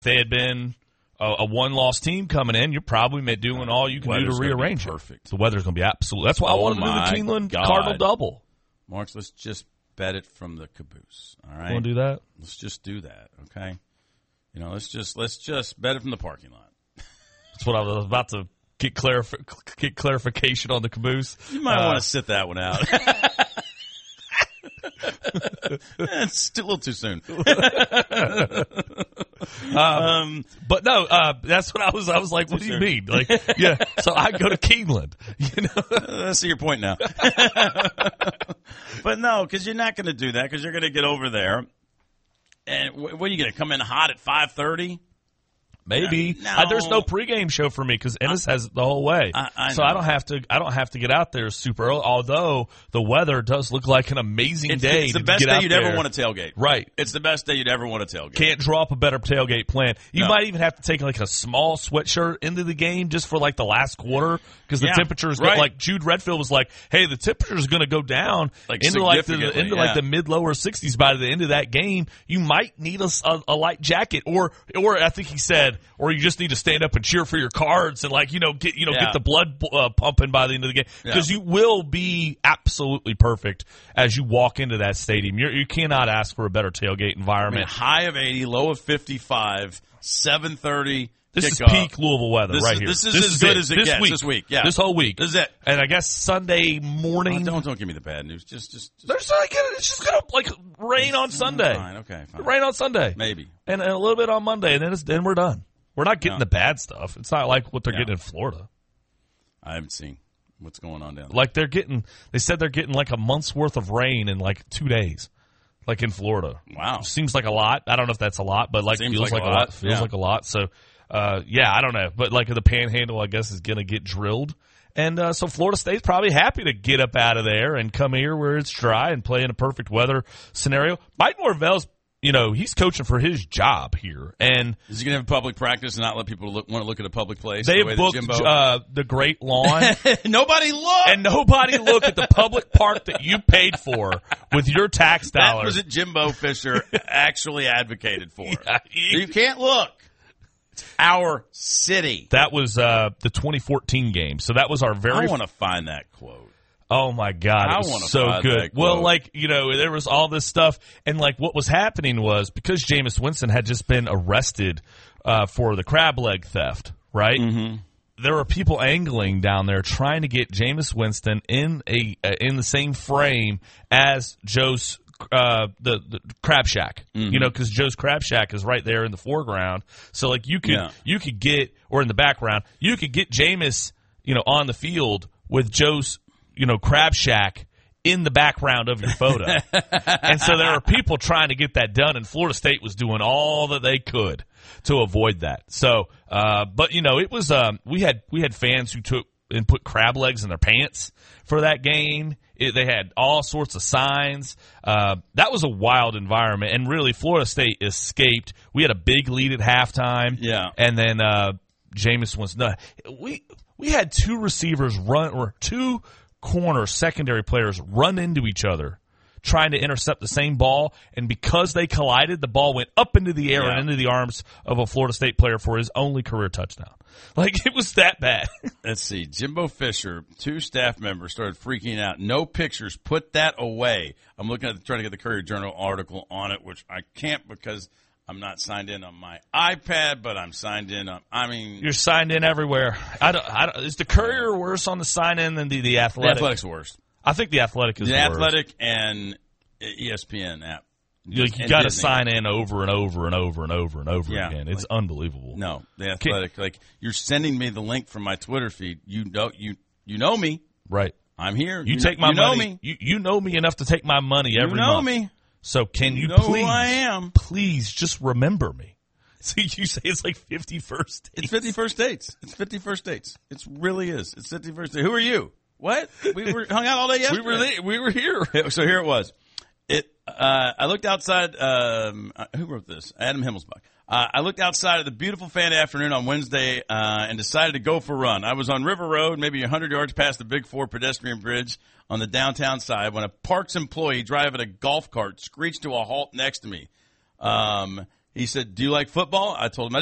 they had been a one-loss team coming in, you're probably doing all you can do to rearrange it. Perfect. The weather's going to be absolute. That's why I wanted to do the Keeneland Cardinal double. Marks, let's just bet it from the caboose. All right, Want to do that? Let's just do that. Okay. Let's just bet it from the parking lot. That's what I was about to get clarification on the caboose. You might want to sit that one out. It's a little too soon. But no, that's what I was like, what do you mean? Like, yeah, so I go to Keeneland, I see your point now. But no, because you're not going to do that because you're going to get over there. And what are you going to come in hot at 5:30? Maybe. No. There's no pregame show for me because Ennis has it the whole way. So I don't have to get out there super early, although the weather does look like an amazing day. It's the best day you'd ever want to tailgate. Right. It's the best day you'd ever want to tailgate. Can't draw up a better tailgate plan. You might even have to take like a small sweatshirt into the game just for like the last quarter because the temperature is like Jude Redfield was like, hey, the temperature is going to go down into like the mid-lower 60s by the end of that game. You might need a light jacket or I think he said, or you just need to stand up and cheer for your Cards and get the blood pumping by the end of the game because you will be absolutely perfect as you walk into that stadium. You cannot ask for a better tailgate environment. High of 80, low of 55, 7:30. This is peak Louisville weather right here. This is as good as it gets this week. Yeah, this whole week. This is it. And I guess Sunday morning. Don't give me the bad news. Just. It's just gonna rain on Sunday. Fine. Okay. Fine. Rain on Sunday. Maybe. And a little bit on Monday, and then we're done. We're not getting the bad stuff. It's not like what they're getting in Florida. I haven't seen what's going on down there. Like they said they're getting like a month's worth of rain in like 2 days, like in Florida. Wow. Seems like a lot. I don't know if that's a lot, but feels like a lot. Feels like a lot. So, I don't know. But like the Panhandle, I guess, is going to get drilled. And so Florida State's probably happy to get up out of there and come here where it's dry and play in a perfect weather scenario. Mike Norvell's, he's coaching for his job here. And is he going to have public practice and not let people want to look at a public place? They have booked the Great Lawn. Nobody looked. And nobody looked at the public park that you paid for with your tax dollars. That was what Jimbo Fisher actually advocated for. Yeah, you can't look. It's our city. That was the 2014 game. So that was our I want to find that quote. Oh, my God. It was so good. Well, there was all this stuff. And, what was happening was because Jameis Winston had just been arrested for the crab leg theft, right? Mm-hmm. There were people angling down there trying to get Jameis Winston in the same frame as Joe's the Crab Shack, because Joe's Crab Shack is right there in the foreground. So, you could get, or in the background, you could get Jameis, on the field with Joe's Crab Shack in the background of your photo. And so there are people trying to get that done, and Florida State was doing all that they could to avoid that. So, but it was, we had fans who took and put crab legs in their pants for that game. They had all sorts of signs. That was a wild environment, and really Florida State escaped. We had a big lead at halftime. Yeah. And then, Jameis was nuts. We had two receivers two corner secondary players run into each other trying to intercept the same ball, and because they collided, the ball went up into the air and into the arms of a Florida State player for his only career touchdown. It was that bad. Let's see. Jimbo Fisher, 2 staff members started freaking out. No pictures. Put that away. I'm trying to get the Courier Journal article on it, which I can't because I'm not signed in on my iPad, but I'm signed in on. You're signed in everywhere. Is the Courier worse on the sign in than the Athletic? The Athletic's worse. I think the Athletic is the worse. Athletic and ESPN app. You got to sign in over and over and over and over and over again. It's unbelievable. No, the Athletic. You're sending me the link from my Twitter feed. You know me, right? I'm here. You take my money. You know me enough to take my money every month. You know me. So can you know please? Who I am. Please just remember me. So you say it's like 51st states. It's 51st states. It's 51st states. It really is. It's 51st states. Who are you? What? We were hung out all day yesterday. We were here. So here it was. I looked outside. Who wrote this? Adam Himmelsbach. I looked outside at the beautiful fan afternoon on Wednesday and decided to go for a run. I was on River Road, maybe 100 yards past the Big 4 pedestrian bridge on the downtown side when a Parks employee driving a golf cart screeched to a halt next to me. He said, "Do you like football?" I told him I